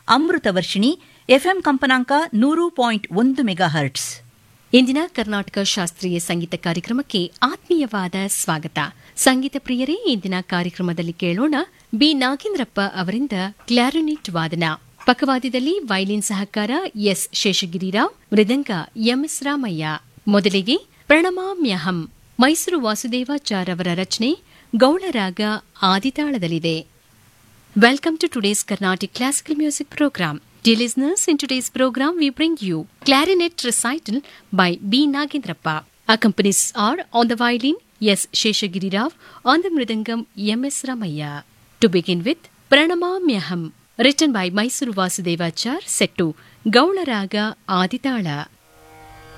ಅಮೃತ Varshini FM ಕಂಪನಾಂಕ 100.1 megahertz. ಇಂದಿನ ಕರ್ನಾಟಕ ಶಾಸ್ತ್ರೀಯ ಸಂಗೀತ ಕಾರ್ಯಕ್ರಮಕ್ಕೆ ಆತ್ಮೀಯವಾದ ಸ್ವಾಗತ. ಸಂಗೀತ ಪ್ರಿಯರೇ, ಇಂದಿನ ಕಾರ್ಯಕ್ರಮದಲ್ಲಿ ಕೇಳೋಣ ಬಿ ನಾಗೇಂದ್ರಪ್ಪ ಅವರಿಂದ ಕ್ಲಾರಿನೆಟ್ ವಾದನ. ಪಕ್ಕವಾದ್ಯದಲ್ಲಿ ವೈಲಿನ್ ಸಹಕಾರ ಎಸ್ ಶೇಷಗಿರಿರಾವ್, ಮೃದಂಗ ಎಂಎಸ್ ರಾಮಯ್ಯ. ಮೊದಲಿಗೆ ಪ್ರಣಮಾಮ್ಯಹಂ, ಮೈಸೂರು ವಾಸುದೇವಾಚಾರ್ ಅವರ ರಚನೆ, ಗೌಳರಾಗ ಆದಿತಾಳದಲ್ಲಿದೆ. Welcome to today's Carnatic Classical Music Program. Dear listeners, in today's program we bring you Clarinet Recital by B. Nagendrappa. Accompanies are on the violin S. Sheshagiri Rao, on the mridangam M.S. Ramaya. To begin with, Pranamamyaham, written by Mysuru Vasudevachar, set to Gaula Raga Aditala.